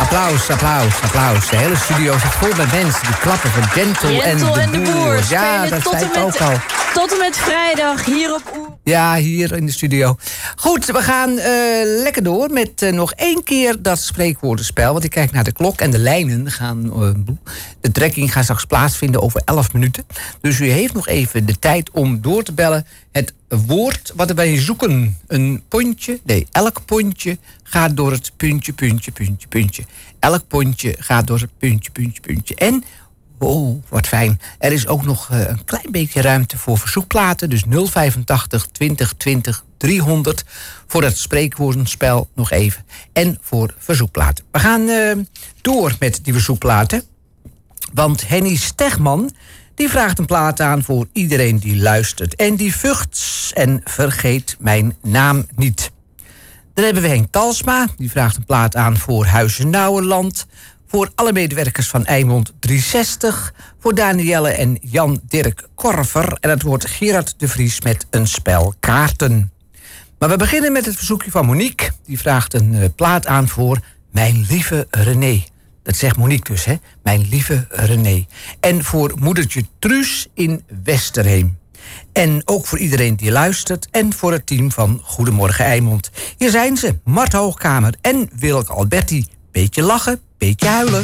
Applaus. De hele studio zit vol met mensen die klappen voor Gentle en de Boer. Ja, dat zei ik ook al. Tot en met vrijdag hier op Oer. Ja, hier in de studio. Goed, we gaan lekker door met nog 1 keer dat spreekwoordenspel. Want ik kijk naar de klok en de lijnen gaan... de trekking gaat straks plaatsvinden over 11 minuten. Dus u heeft nog even de tijd om door te bellen. Het woord wat wij zoeken. Een pontje. Nee, elk pontje gaat door het puntje. Elk pontje gaat door het puntje. En... oh, wat fijn. Er is ook nog een klein beetje ruimte voor verzoekplaten. Dus 085 20 20 300 voor het spreekwoordenspel nog even. En voor verzoekplaten. We gaan door met die verzoekplaten. Want Henny Stegman die vraagt een plaat aan voor iedereen die luistert. En die vucht en vergeet mijn naam niet. Dan hebben we Henk Talsma. Die vraagt een plaat aan voor Huizen Nouwenland. Voor alle medewerkers van Eimond 360. Voor Danielle en Jan-Dirk Korver. En het wordt Gerard de Vries met een spel kaarten. Maar we beginnen met het verzoekje van Monique. Die vraagt een plaat aan voor Mijn Lieve René. Dat zegt Monique dus, hè? Mijn Lieve René. En voor moedertje Truus in Westerheem. En ook voor iedereen die luistert. En voor het team van Goedemorgen Eimond. Hier zijn ze, Mart Hoogkamer en Wilk Alberti. Beetje lachen, beetje huilen.